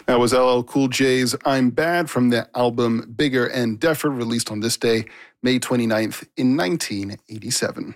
That was LL Cool J's I'm Bad from the album Bigger and Deffer, released on this day, May 29th in 1987.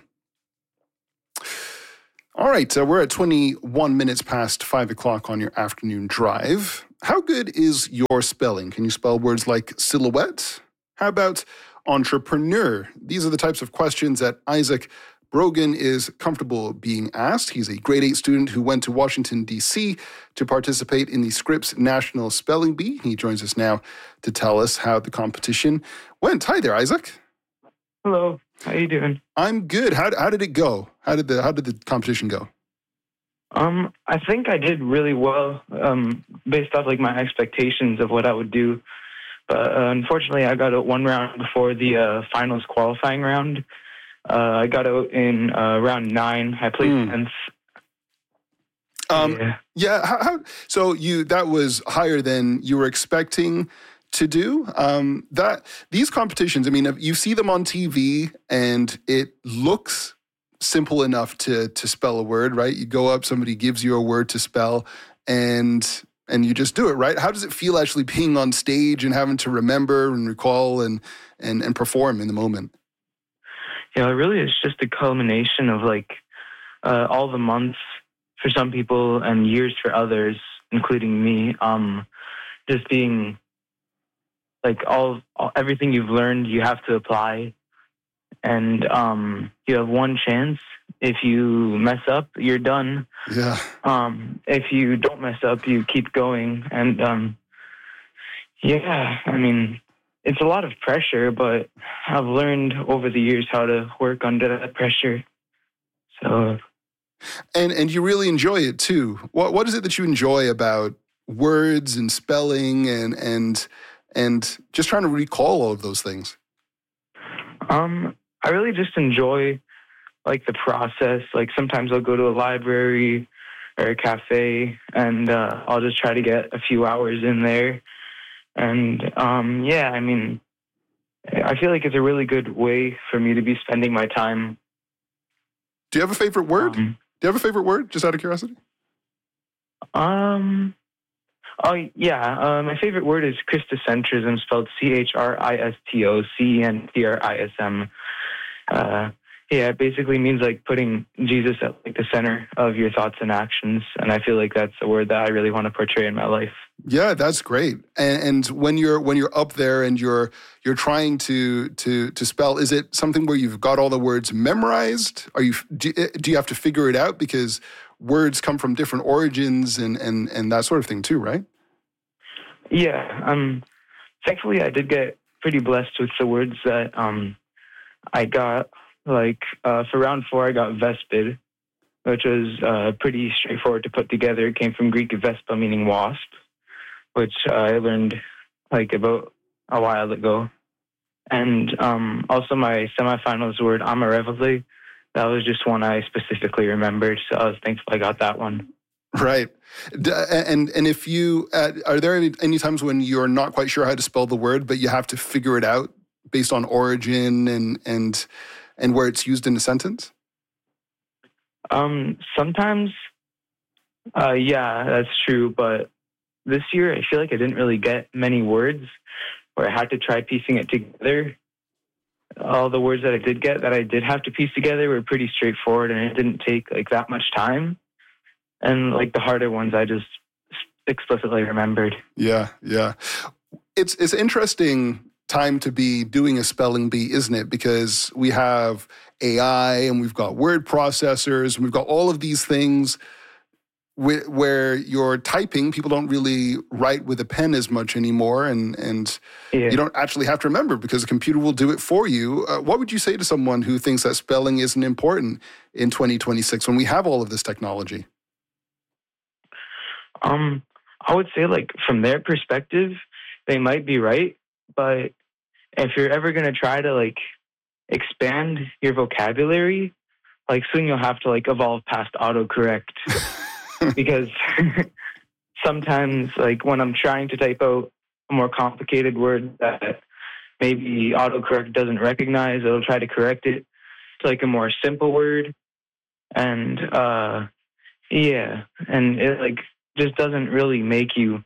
All right, so we're at 21 minutes past 5 o'clock on your afternoon drive. How good is your spelling? Can you spell words like silhouette? How about entrepreneur? These are the types of questions that Isaac Brogan is comfortable being asked. He's a grade 8 student who went to Washington, D.C. to participate in the Scripps National Spelling Bee. He joins us now to tell us how the competition went. Hi there, Isaac. Hello. How you doing? I'm good. How did it go? How did the competition go? I think I did really well, based off like my expectations of what I would do. But unfortunately, I got out one round before the finals qualifying round. I got out in round 9. I placed 10th. Yeah. So that was higher than you were expecting to do. These competitions, I mean, you see them on TV and it looks simple enough to spell a word, right? You go up, somebody gives you a word to spell, and you just do it, right? How does it feel actually being on stage and having to remember and recall and perform in the moment? Yeah, it really is just a culmination of like all the months for some people and years for others, including me. Just being like everything you've learned, you have to apply, and you have one chance. If you mess up, you're done. Yeah. If you don't mess up, you keep going, and yeah, I mean. It's a lot of pressure, but I've learned over the years how to work under that pressure. So, and you really enjoy it too. What is it that you enjoy about words and spelling and just trying to recall all of those things? I really just enjoy like the process. Like sometimes I'll go to a library or a cafe, and I'll just try to get a few hours in there. And, yeah, I mean, I feel like it's a really good way for me to be spending my time. Do you have a favorite word? Do you have a favorite word, just out of curiosity? Oh, yeah. My favorite word is Christocentrism, spelled Christocentrism. Yeah, it basically means like putting Jesus at like the center of your thoughts and actions. And I feel like that's a word that I really want to portray in my life. Yeah, that's great. And when you're up there and you're trying to spell, is it something where you've got all the words memorized? Do you have to figure it out because words come from different origins and that sort of thing too, right? Yeah. Thankfully, I did get pretty blessed with the words that I got. Like for round 4, I got vespid, which was pretty straightforward to put together. It came from Greek vespa, meaning wasp, which I learned like about a while ago. And also my semifinals word, amarevole, that was just one I specifically remembered. So I was thankful I got that one. Right. And if you, are there any times when you're not quite sure how to spell the word, but you have to figure it out based on origin and where it's used in a sentence? Sometimes, yeah, that's true. But this year, I feel like I didn't really get many words where I had to try piecing it together. All the words that I did get that I did have to piece together were pretty straightforward, and it didn't take like that much time. And like the harder ones, I just explicitly remembered. Yeah. It's interesting time to be doing a spelling bee, isn't it? Because we have AI and we've got word processors and we've got all of these things where you're typing. People don't really write with a pen as much anymore, and you don't actually have to remember because the computer will do it for you. What would you say to someone who thinks that spelling isn't important in 2026 when we have all of this technology? I would say, like, from their perspective, they might be right, but if you're ever going to try to, like, expand your vocabulary, like, soon you'll have to, like, evolve past autocorrect. Because sometimes, like, when I'm trying to type out a more complicated word that maybe autocorrect doesn't recognize, it'll try to correct it to, like, a more simple word. And, yeah, and it, like, just doesn't really make you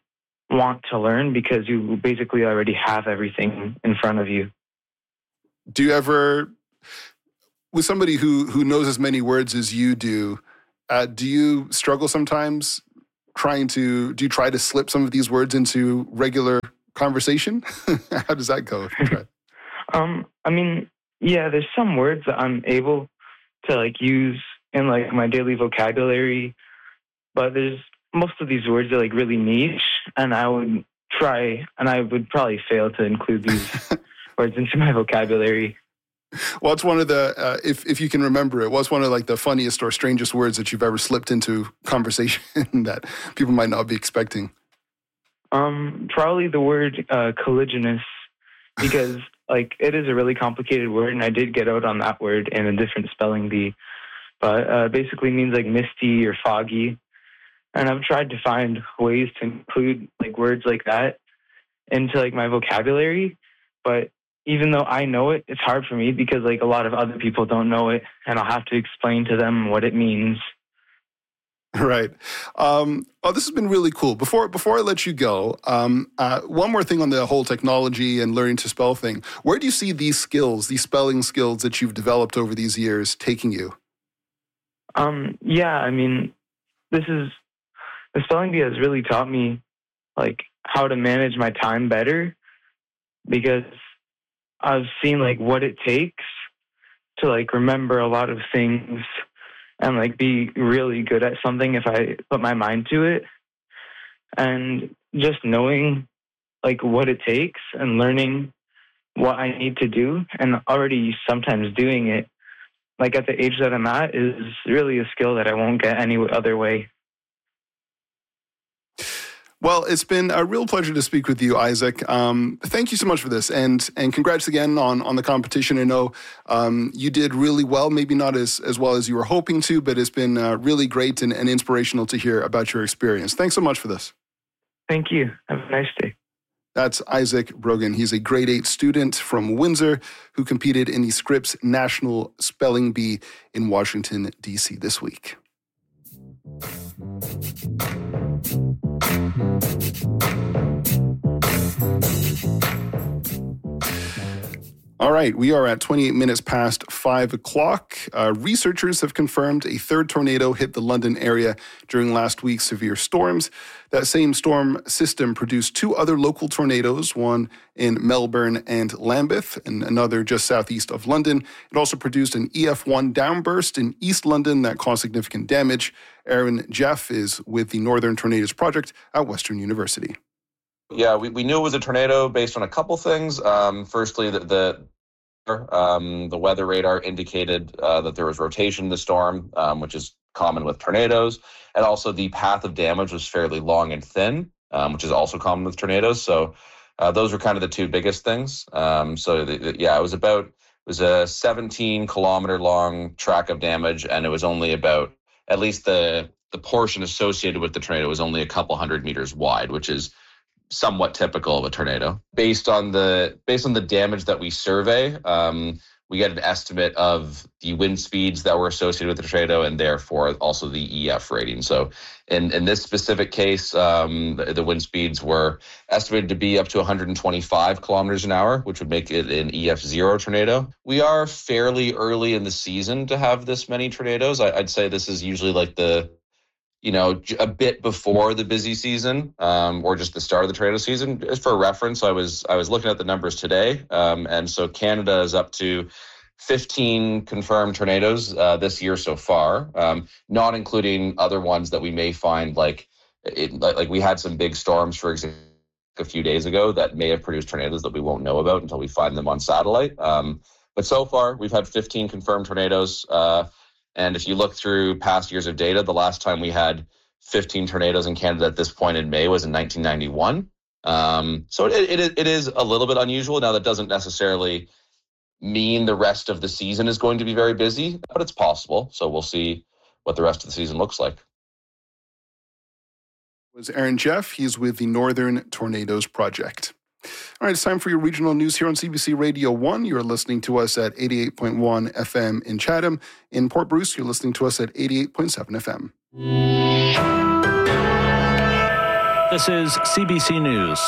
want to learn because you basically already have everything in front of you. Do you ever, with somebody who knows as many words as you do you struggle sometimes do you try to slip some of these words into regular conversation? How does that go? I mean, yeah, there's some words that I'm able to like use in like my daily vocabulary, but there's most of these words are like really niche, and I would probably fail to include these words into my vocabulary. Well, it's one of the, if you can remember it, what's one of like the funniest or strangest words that you've ever slipped into conversation that people might not be expecting? Probably the word colliginous, because like it is a really complicated word, and I did get out on that word in a different spelling bee, but basically means like misty or foggy. And I've tried to find ways to include like words like that into like my vocabulary, but even though I know it, it's hard for me because like a lot of other people don't know it, and I'll have to explain to them what it means. Right. This has been really cool. Before I let you go, one more thing on the whole technology and learning to spell thing. Where do you see these skills, these spelling skills that you've developed over these years taking you? Yeah, I mean, the spelling bee has really taught me like how to manage my time better, because I've seen like what it takes to like remember a lot of things and like be really good at something if I put my mind to it. And just knowing like what it takes and learning what I need to do and already sometimes doing it, like at the age that I'm at, is really a skill that I won't get any other way. Well, it's been a real pleasure to speak with you, Isaac. Thank you so much for this, and congrats again on the competition. I know you did really well, maybe not as well as you were hoping to, but it's been really great and inspirational to hear about your experience. Thanks so much for this. Thank you. Have a nice day. That's Isaac Brogan. He's a grade 8 student from Windsor who competed in the Scripps National Spelling Bee in Washington, D.C. this week. All right, we are at 28 minutes past 5 o'clock. Researchers have confirmed a third tornado hit the London area during last week's severe storms. That same storm system produced 2 other local tornadoes, one in Melbourne and Lambeth, and another just southeast of London. It also produced an EF1 downburst in East London that caused significant damage. Aaron Jeff is with the Northern Tornadoes Project at Western University. Yeah, we knew it was a tornado based on a couple things. Firstly, the weather radar indicated that there was rotation in the storm, which is common with tornadoes. And also the path of damage was fairly long and thin, which is also common with tornadoes. So those were kind of the 2 biggest things. It was a 17 kilometer long track of damage, and it was only about, at least the portion associated with the tornado was only a couple hundred meters wide, which is somewhat typical of a tornado. Based on the damage that we survey, we get an estimate of the wind speeds that were associated with the tornado, and therefore also the EF rating. So in this specific case, the wind speeds were estimated to be up to 125 kilometers an hour, which would make it an EF0 tornado. We are fairly early in the season to have this many tornadoes. I'd say this is usually like a bit before the busy season, or just the start of the tornado season. Just for reference, I was looking at the numbers today, and so Canada is up to 15 confirmed tornadoes this year so far, not including other ones that we may find like we had some big storms, for example, a few days ago that may have produced tornadoes that we won't know about until we find them on satellite. But so far, we've had 15 confirmed tornadoes. And if you look through past years of data, the last time we had 15 tornadoes in Canada at this point in May was in 1991. So it is a little bit unusual. Now, that doesn't necessarily mean the rest of the season is going to be very busy, but it's possible. So we'll see what the rest of the season looks like. Was Aaron Jeff. He's with the Northern Tornadoes Project. All right, it's time for your regional news here on CBC Radio 1. You're listening to us at 88.1 FM in Chatham. In Port Bruce, you're listening to us at 88.7 FM. The This is CBC News.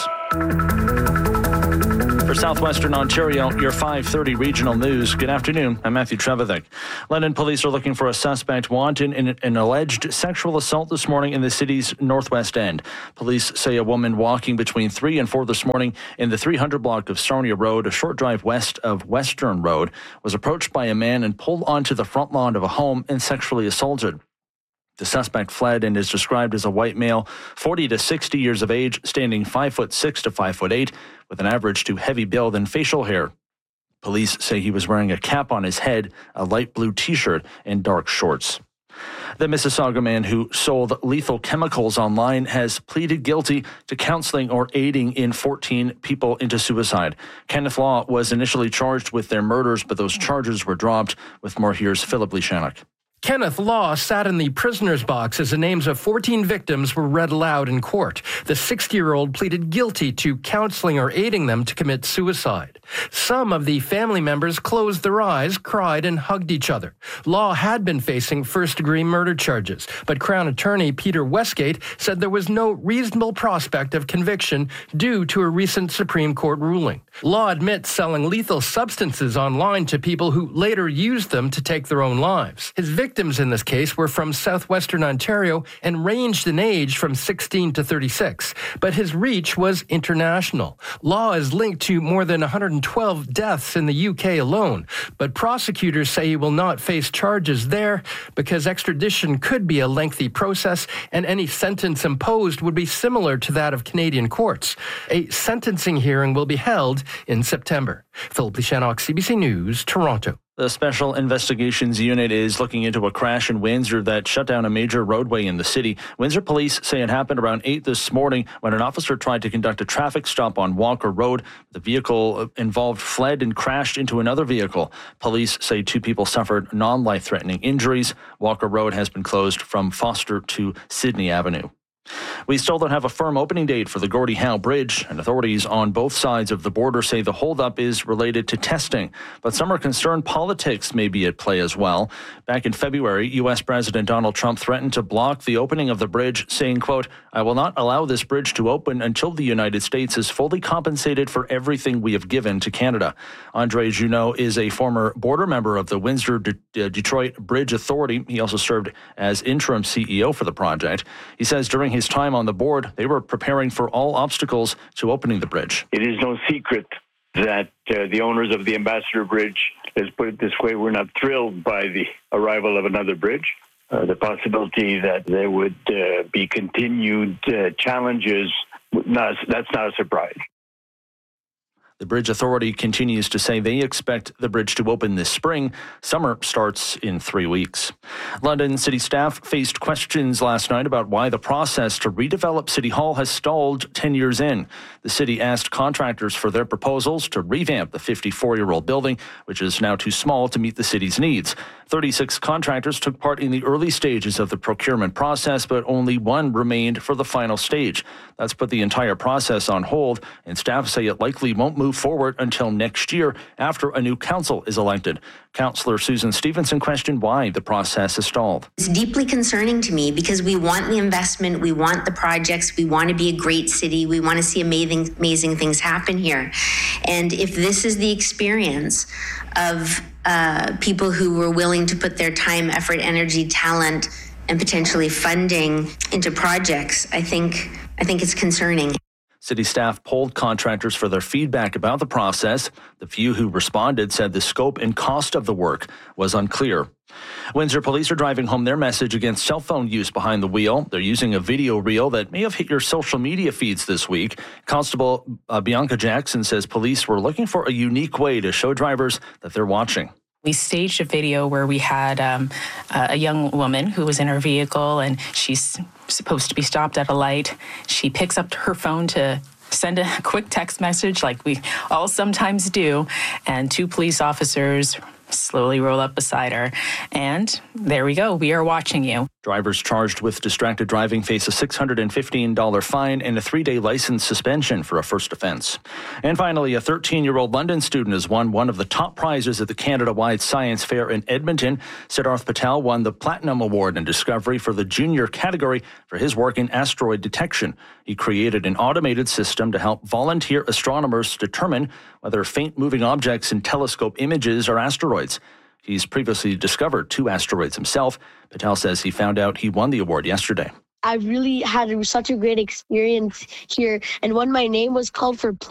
For Southwestern Ontario, your 5:30 regional news. Good afternoon. I'm Matthew Trevithick. London police are looking for a suspect wanted in an alleged sexual assault this morning in the city's northwest end. Police say a woman walking between 3 and 4 this morning in the 300 block of Sarnia Road, a short drive west of Western Road, was approached by a man and pulled onto the front lawn of a home and sexually assaulted. The suspect fled and is described as a white male, 40 to 60 years of age, standing 5'6" to 5'8", with an average to heavy build and facial hair. Police say he was wearing a cap on his head, a light blue T-shirt, and dark shorts. The Mississauga man who sold lethal chemicals online has pleaded guilty to counseling or aiding in 14 people into suicide. Kenneth Law was initially charged with their murders, but those charges were dropped. With more, here's Philip Lishanuk. Kenneth Law sat in the prisoner's box as the names of 14 victims were read aloud in court. The 60-year-old pleaded guilty to counseling or aiding them to commit suicide. Some of the family members closed their eyes, cried, and hugged each other. Law had been facing first-degree murder charges, but Crown Attorney Peter Westgate said there was no reasonable prospect of conviction due to a recent Supreme Court ruling. Law admits selling lethal substances online to people who later used them to take their own lives. His victims in this case were from southwestern Ontario and ranged in age from 16 to 36, but his reach was international. Law is linked to more than 112 deaths in the UK alone, but prosecutors say he will not face charges there because extradition could be a lengthy process and any sentence imposed would be similar to that of Canadian courts. A sentencing hearing will be held in September. Philip Lishanuk, CBC News, Toronto. The Special Investigations Unit is looking into a crash in Windsor that shut down a major roadway in the city. Windsor police say it happened around 8 this morning when an officer tried to conduct a traffic stop on Walker Road. The vehicle involved fled and crashed into another vehicle. Police say 2 people suffered non-life-threatening injuries. Walker Road has been closed from Foster to Sydney Avenue. We still don't have a firm opening date for the Gordie Howe Bridge, and authorities on both sides of the border say the holdup is related to testing. But some are concerned politics may be at play as well. Back in February, U.S. President Donald Trump threatened to block the opening of the bridge, saying, quote, "I will not allow this bridge to open until the United States is fully compensated for everything we have given to Canada." Andre Junot is a former border member of the Windsor-Detroit Bridge Authority. He also served as interim CEO for the project. He says during his time on the board, they were preparing for all obstacles to opening the bridge. It is no secret that the owners of the Ambassador Bridge, let's put it this way, were not thrilled by the arrival of another bridge. The possibility that there would be continued challenges, that's not a surprise. The Bridge Authority continues to say they expect the bridge to open this spring. Summer starts in 3 weeks. London city staff faced questions last night about why the process to redevelop City Hall has stalled 10 years in. The city asked contractors for their proposals to revamp the 54-year-old building, which is now too small to meet the city's needs. 36 contractors took part in the early stages of the procurement process, but only 1 remained for the final stage. That's put the entire process on hold, and staff say it likely won't move forward until next year after a new council is elected. Councillor Susan Stevenson questioned why the process has stalled. It's deeply concerning to me because we want the investment, we want the projects, we want to be a great city, we want to see amazing things happen here. And if this is the experience of people who were willing to put their time, effort, energy, talent, and potentially funding into projects, I think it's concerning. City staff polled contractors for their feedback about the process. The few who responded said the scope and cost of the work was unclear. Windsor police are driving home their message against cell phone use behind the wheel. They're using a video reel that may have hit your social media feeds this week. Constable Bianca Jackson says police were looking for a unique way to show drivers that they're watching. We staged a video where we had a young woman who was in her vehicle and she's supposed to be stopped at a light. She picks up her phone to send a quick text message like we all sometimes do, and 2 police officers slowly roll up beside her. And there we go. We are watching you. Drivers charged with distracted driving face a $615 fine and a 3-day license suspension for a first offense. And finally, a 13-year-old London student has won one of the top prizes at the Canada-wide Science Fair in Edmonton. Siddharth Patel won the Platinum Award in Discovery for the junior category for his work in asteroid detection. He created an automated system to help volunteer astronomers determine whether faint moving objects in telescope images are asteroids. He's previously discovered 2 asteroids himself. Patel says he found out he won the award yesterday. I really had such a great experience here, and when my name was called for